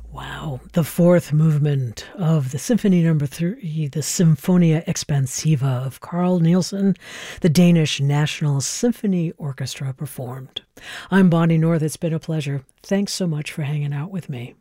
Wow. The fourth movement of the Symphony Number 3, the Symphonia Expansiva of Carl Nielsen, the Danish National Symphony Orchestra performed. I'm Bonnie North. It's been a pleasure. Thanks so much for hanging out with me.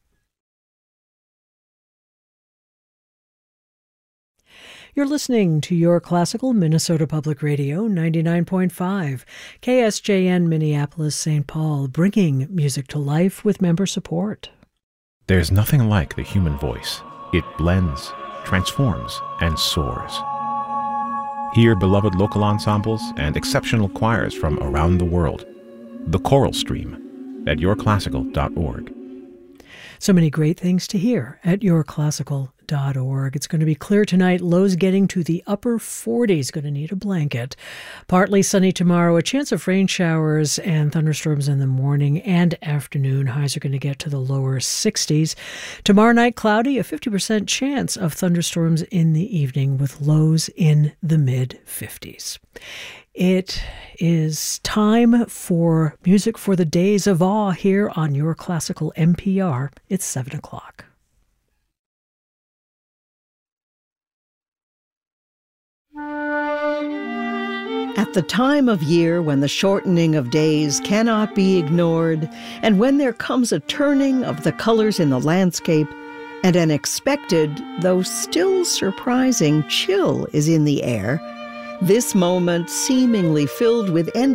You're listening to Your Classical Minnesota Public Radio, 99.5, KSJN Minneapolis, St. Paul, bringing music to life with member support. There's nothing like the human voice. It blends, transforms, and soars. Hear beloved local ensembles and exceptional choirs from around the world. The Choral Stream at yourclassical.org. So many great things to hear at yourclassical.org. It's going to be clear tonight. Lows getting to the upper 40s. Going to need a blanket. Partly sunny tomorrow. A chance of rain showers and thunderstorms in the morning and afternoon. Highs are going to get to the lower 60s. Tomorrow night, cloudy. A 50% chance of thunderstorms in the evening with lows in the mid-50s. It is time for Music for the Days of Awe here on Your Classical NPR. It's 7 o'clock. At the time of year when the shortening of days cannot be ignored, and when there comes a turning of the colors in the landscape, and an expected, though still surprising, chill is in the air, this moment seemingly filled with endless